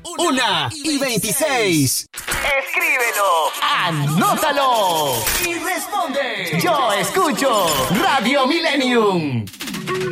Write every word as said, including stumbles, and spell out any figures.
una y veintiséis. Escríbelo, anótalo y responde. Yo escucho Radio Millennium.